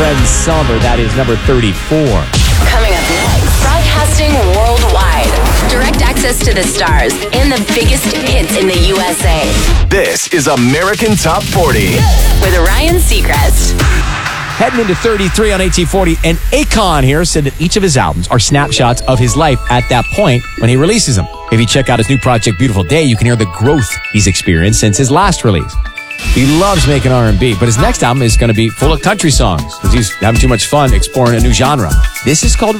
Fred Somber. That is number 34. Coming up next, broadcasting worldwide. Direct access to the stars and the biggest hits in the USA. This is American Top 40. With Ryan Seacrest. Heading into 33 on 1840, and Akon here said that each of his albums are snapshots of his life at that point when he releases them. If you check out his new project, Beautiful Day, you can hear the growth he's experienced since his last release. He loves making R&B, but his next album is going to be full of country songs because he's having too much fun exploring a new genre. This is called